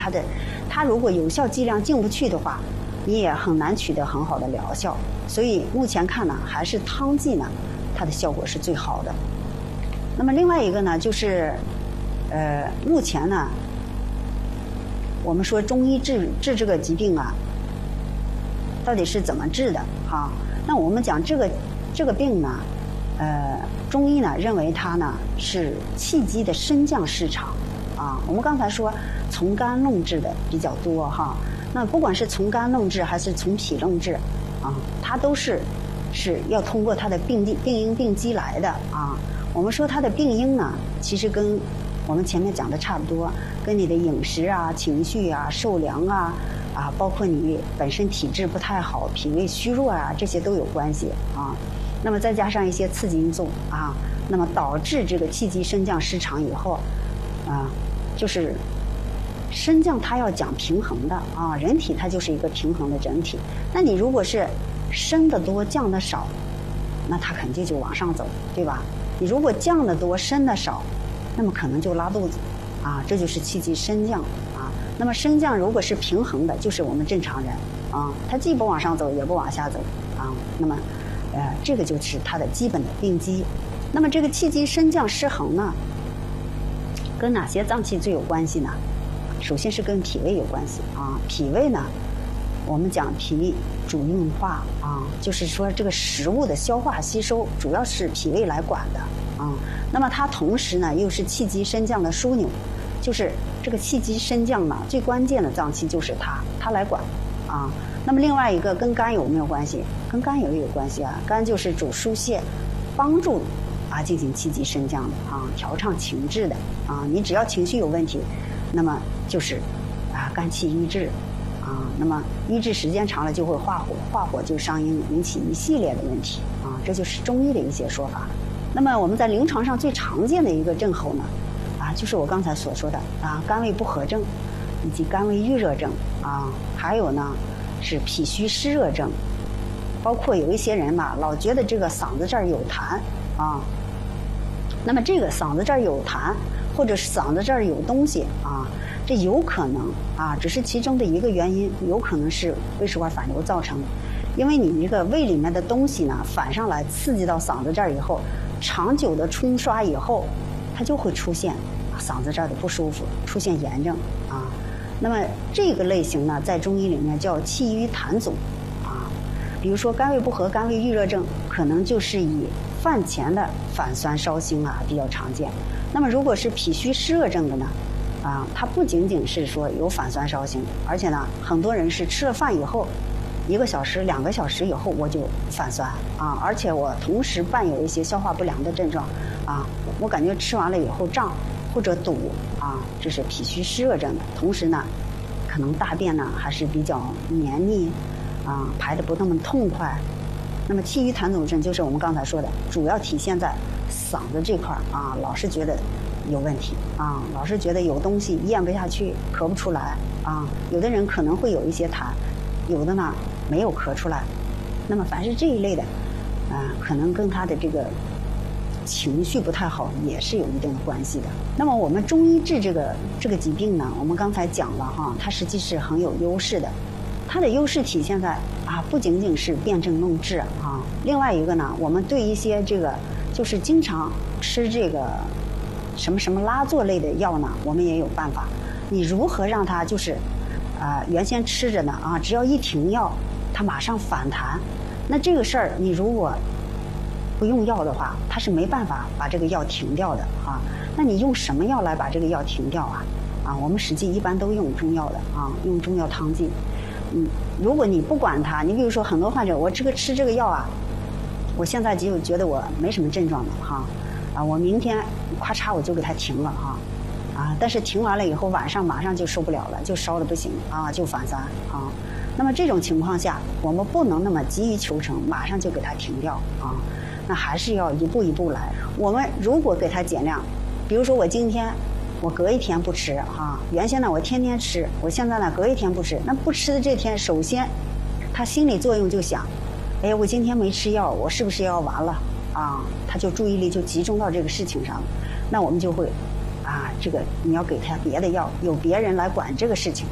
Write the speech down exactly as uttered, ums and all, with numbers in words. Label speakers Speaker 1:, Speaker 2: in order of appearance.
Speaker 1: 它的，它如果有效剂量进不去的话，你也很难取得很好的疗效。所以目前看呢，还是汤剂呢，它的效果是最好的。那么另外一个呢，就是，呃，目前呢，我们说中医治治这个疾病啊，到底是怎么治的哈？那我们讲这个这个病呢，呃，中医呢认为它呢是气机的升降失常啊。我们刚才说从肝弄治的比较多哈，那不管是从肝弄治还是从脾弄治啊，它都是是要通过它的病病病因病机来的啊。我们说它的病因呢，其实跟我们前面讲的差不多，跟你的饮食啊、情绪啊、受凉啊。啊，包括你本身体质不太好、脾胃虚弱啊，这些都有关系啊。那么再加上一些刺激因素啊，那么导致这个气机升降失常以后，啊，就是升降它要讲平衡的啊，人体它就是一个平衡的整体。那你如果是升得多、降得少，那它肯定就往上走，对吧？你如果降得多、升得少，那么可能就拉肚子啊，这就是气机升降。那么升降如果是平衡的，就是我们正常人啊，它既不往上走也不往下走啊。那么，呃，这个就是它的基本的病机。那么这个气机升降失衡呢，跟哪些脏器最有关系呢？首先是跟脾胃有关系啊。脾胃呢，我们讲脾主运化啊，就是说这个食物的消化吸收主要是脾胃来管的啊。那么它同时呢，又是气机升降的枢纽。就是这个气机升降呢，最关键的脏器就是它，它来管啊。那么另外一个跟肝有没有关系？跟肝也有关系啊。肝就是主疏泄，帮助啊进行气机升降的啊，调畅情志的啊。你只要情绪有问题，那么就是啊肝气郁滞啊。那么郁滞时间长了就会化火，化火就伤阴，引起一系列的问题啊。这就是中医的一些说法。那么我们在临床上最常见的一个症候呢？啊，就是我刚才所说的啊，肝胃不和症，以及肝胃郁热症啊，还有呢是脾虚湿热症，包括有一些人吧，老觉得这个嗓子这儿有痰啊，那么这个嗓子这儿有痰，或者是嗓子这儿有东西啊，这有可能啊，只是其中的一个原因，有可能是胃食管反流造成的，因为你这个胃里面的东西呢反上来刺激到嗓子这儿以后，长久的冲刷以后，它就会出现嗓子这儿的不舒服，出现炎症啊。那么这个类型呢，在中医里面叫气郁痰阻啊。比如说肝胃不和、肝胃郁热症，可能就是以饭前的反酸烧腥啊比较常见。那么如果是脾虚湿热症的呢，啊，它不仅仅是说有反酸烧腥，而且呢，很多人是吃了饭以后，一个小时、两个小时以后我就反酸啊，而且我同时伴有一些消化不良的症状啊，我感觉吃完了以后胀。或者堵啊，这是脾虚湿热症的。同时呢，可能大便呢还是比较黏腻啊，排得不那么痛快。那么气郁痰阻症就是我们刚才说的，主要体现在嗓子这块啊，老是觉得有问题啊，老是觉得有东西咽不下去，咳不出来啊。有的人可能会有一些痰，有的呢没有咳出来。那么凡是这一类的啊，可能跟他的这个情绪不太好也是有一定的关系的。那么我们中医治这个这个疾病呢，我们刚才讲了哈，它实际是很有优势的。它的优势体现在啊，不仅仅是辨证论治啊，另外一个呢，我们对一些这个就是经常吃这个什么什么拉坐类的药呢，我们也有办法。你如何让它就是啊、呃、原先吃着呢啊，只要一停药，它马上反弹。那这个事儿你如果不用药的话，它是没办法把这个药停掉的啊。那你用什么药来把这个药停掉啊？啊，我们实际一般都用中药的啊，用中药汤剂。嗯，如果你不管它，你比如说很多患者，我这个吃这个药啊，我现在就觉得我没什么症状了哈，啊，我明天咔嚓我就给它停了哈，啊，但是停完了以后晚上马上就受不了了，就烧的不行啊，就反酸啊。那么这种情况下，我们不能那么急于求成，马上就给它停掉啊。那还是要一步一步来。我们如果给它减量，比如说我今天我隔一天不吃哈，原先呢我天天吃，我现在呢隔一天不吃。那不吃的这天，首先他心理作用就想，哎，我今天没吃药，我是不是要完了啊？他就注意力就集中到这个事情上了。那我们就会啊这个你要给他别的药，有别人来管这个事情。